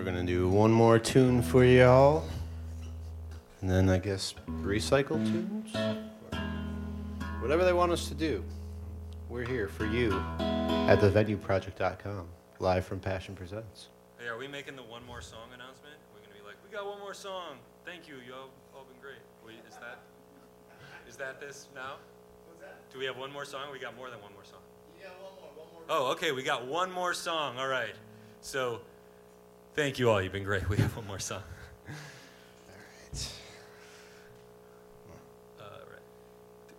gonna do one more tune for y'all, and then I guess recycle tunes, whatever they want us to do. We're here for you at thevenueproject.com, live from Passion Presents. Hey, are we making the one more song announcement? We're gonna be like, we got one more song. Thank you, y'all all been great. Wait, is that this now? What's that? Do we have one more song? We got more than one more song. Yeah, one more. Oh, okay, we got one more song. All right. So, thank you all. You've been great. We have one more song. All right.